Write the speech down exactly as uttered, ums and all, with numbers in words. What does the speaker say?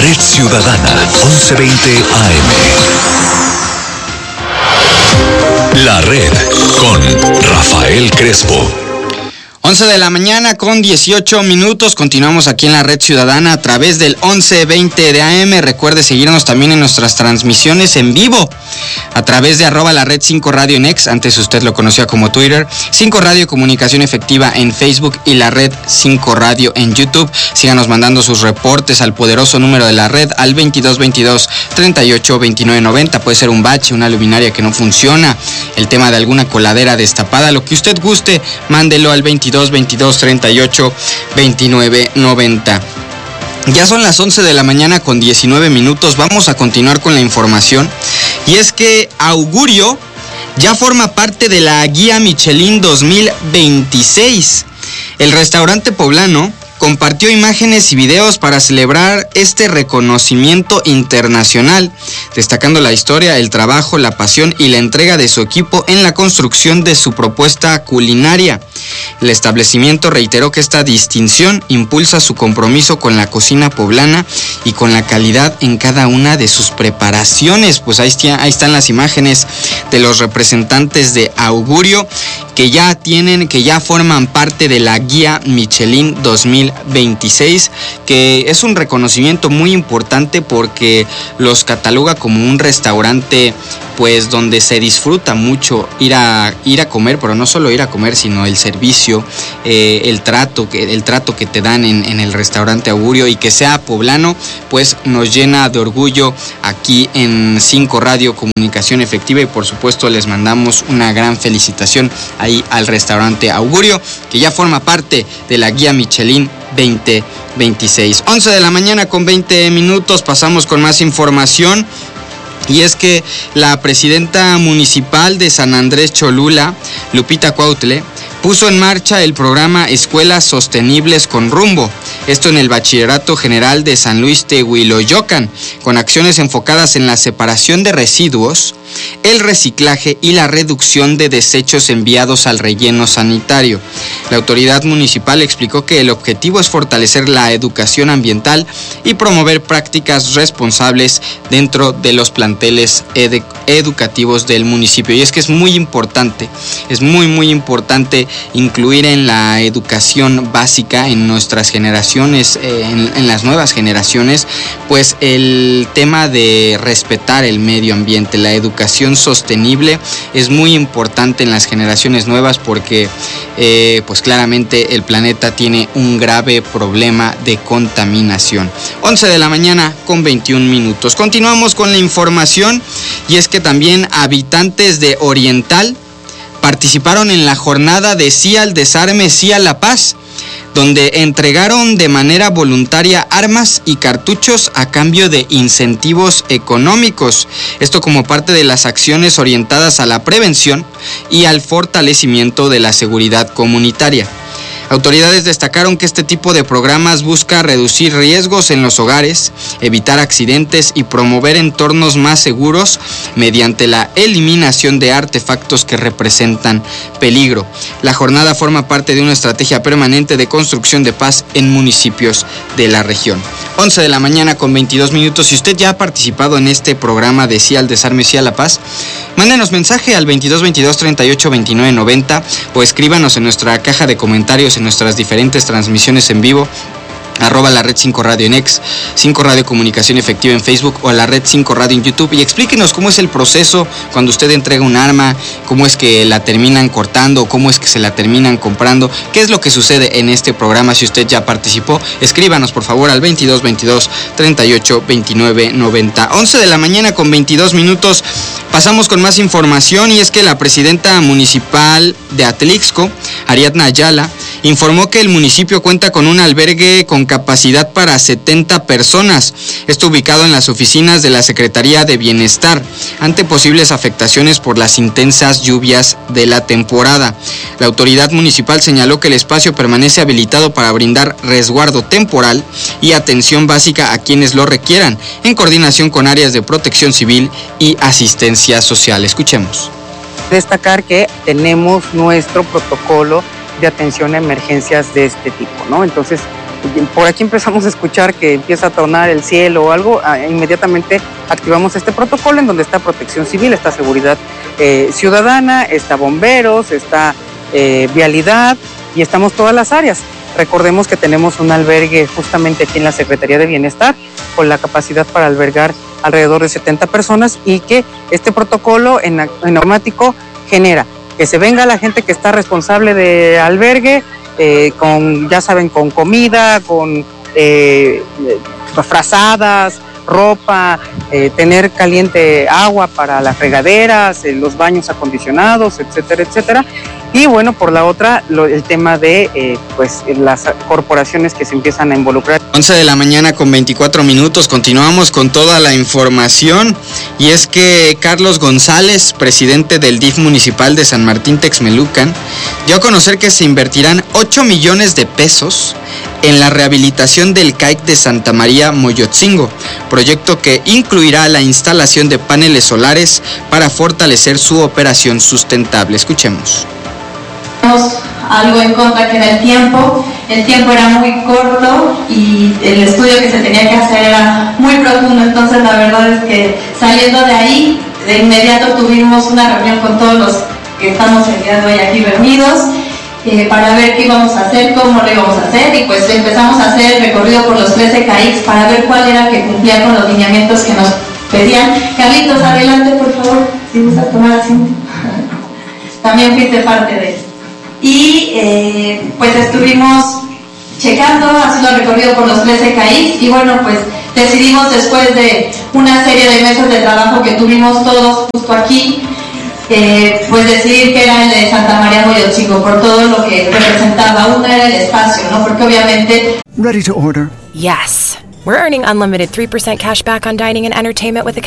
Red Ciudadana, once veinte A M. La Red con Rafael Crespo. once de la mañana con dieciocho minutos. Continuamos aquí en la Red Ciudadana a través del once veinte de A M. Recuerde seguirnos también en nuestras transmisiones en vivo a través de arroba la red cinco radio en X, antes usted lo conocía como Twitter, cinco Radio Comunicación Efectiva en Facebook y la Red cinco Radio en YouTube. Síganos mandando sus reportes al poderoso número de la red al veintidós veintidós treinta y ocho veintinueve noventa. Puede ser un bache, una luminaria que no funciona, el tema de alguna coladera destapada, lo que usted guste, mándelo al veintidós veintidós treinta y ocho veintinueve noventa. Ya son las once de la mañana con diecinueve minutos. Vamos a continuar con la información. Y es que Augurio ya forma parte de la Guía Michelin dos mil veintiséis. El restaurante poblano compartió imágenes y videos para celebrar este reconocimiento internacional, destacando la historia, el trabajo, la pasión y la entrega de su equipo en la construcción de su propuesta culinaria. El establecimiento reiteró que esta distinción impulsa su compromiso con la cocina poblana y con la calidad en cada una de sus preparaciones. Pues ahí, está, ahí están las imágenes de los representantes de Augurio que ya tienen, que ya forman parte de la Guía Michelin dos mil veintiséis, que es un reconocimiento muy importante porque los cataloga como un restaurante pues donde se disfruta mucho ir a ir a comer, pero no solo ir a comer, sino el servicio, eh, el trato que el trato que te dan en, en el restaurante Augurio, y que sea poblano, pues nos llena de orgullo aquí en cinco Radio Comunicación Efectiva, y por supuesto les mandamos una gran felicitación ahí al restaurante Augurio, que ya forma parte de la Guía Michelin veinte veintiséis. once de la mañana con veinte minutos, pasamos con más información. Y es que la presidenta municipal de San Andrés Cholula, Lupita Cuautle, puso en marcha el programa Escuelas Sostenibles con Rumbo, esto en el Bachillerato General de San Luis Tehuiloyocan, con acciones enfocadas en la separación de residuos, el reciclaje y la reducción de desechos enviados al relleno sanitario. La autoridad municipal explicó que el objetivo es fortalecer la educación ambiental y promover prácticas responsables dentro de los planteles edu- educativos del municipio. Y es que es muy importante, es muy muy importante incluir en la educación básica en nuestras generaciones, eh, en, en las nuevas generaciones, pues el tema de respetar el medio ambiente. La educación sostenible es muy importante en las generaciones nuevas porque eh, pues claramente el planeta tiene un grave problema de contaminación. once de la mañana con veintiún minutos. Continuamos con la información, y es que también habitantes de Oriental participaron en la jornada de Sí al Desarme, Sí a la Paz, donde entregaron de manera voluntaria armas y cartuchos a cambio de incentivos económicos. Esto como parte de las acciones orientadas a la prevención y al fortalecimiento de la seguridad comunitaria. Autoridades destacaron que este tipo de programas busca reducir riesgos en los hogares, evitar accidentes y promover entornos más seguros mediante la eliminación de artefactos que representan peligro. La jornada forma parte de una estrategia permanente de construcción de paz en municipios de la región. once de la mañana con veintidós minutos. Si usted ya ha participado en este programa de Sí al Desarme, Sí a la Paz, mándenos mensaje al veintidós veintidós treinta y ocho veintinueve noventa o escríbanos en nuestra caja de comentarios en nuestras diferentes transmisiones en vivo, arroba la red cinco radio en X, cinco Radio Comunicación Efectiva en Facebook o la red cinco Radio en YouTube, y explíquenos cómo es el proceso cuando usted entrega un arma, cómo es que la terminan cortando, cómo es que se la terminan comprando, qué es lo que sucede en este programa. Si usted ya participó, escríbanos por favor al veintidós veintidós treinta y ocho veintinueve noventa. once de la mañana con veintidós minutos. Pasamos con más información, y es que la presidenta municipal de Atlixco, Ariadna Ayala, informó que el municipio cuenta con un albergue con capacidad para setenta personas, esto ubicado en las oficinas de la Secretaría de Bienestar, ante posibles afectaciones por las intensas lluvias de la temporada. La autoridad municipal señaló que el espacio permanece habilitado para brindar resguardo temporal y atención básica a quienes lo requieran, en coordinación con áreas de protección civil y asistencia social. Escuchemos. Destacar que tenemos nuestro protocolo de atención a emergencias de este tipo, ¿no? Entonces, por aquí empezamos a escuchar que empieza a tronar el cielo o algo, inmediatamente activamos este protocolo en donde está Protección Civil, está Seguridad eh, Ciudadana, está Bomberos, está eh, Vialidad y estamos todas las áreas. Recordemos que tenemos un albergue justamente aquí en la Secretaría de Bienestar con la capacidad para albergar alrededor de setenta personas y que este protocolo en, en automático genera que se venga la gente que está responsable de albergue, eh, con, ya saben, con comida, con eh, frazadas, ropa, eh, tener caliente agua para las regaderas, eh, los baños acondicionados, etcétera, etcétera. Y bueno, por la otra, lo, el tema de eh, pues las corporaciones que se empiezan a involucrar. once de la mañana con veinticuatro minutos, continuamos con toda la información y es que Carlos González, presidente del D I F municipal de San Martín Texmelucan, dio a conocer que se invertirán ocho millones de pesos en la rehabilitación del C A I C de Santa María Moyotzingo, proyecto que incluirá la instalación de paneles solares para fortalecer su operación sustentable. Escuchemos. Algo en contra que era el tiempo, el tiempo era muy corto y el estudio que se tenía que hacer era muy profundo, entonces la verdad es que saliendo de ahí, de inmediato tuvimos una reunión con todos los que estamos el día de hoy aquí reunidos eh, para ver qué íbamos a hacer, cómo lo íbamos a hacer y pues empezamos a hacer el recorrido por los trece C A I Cs para ver cuál era que cumplía con los lineamientos que nos pedían. Carlitos, adelante por favor, si gusta tomar asiento. También fuiste parte de eso. Y eh, pues estuvimos checando, haciendo el recorrido por los trece C A I Cs y bueno, pues decidimos después de una serie de meses de trabajo que tuvimos todos justo aquí, eh, pues decidir que era el de Santa María Moyotzingo por todo lo que representaba. Uno era el espacio, ¿no? Porque obviamente... Ready to order? Yes. We're earning unlimited three percent cash back on dining and entertainment with a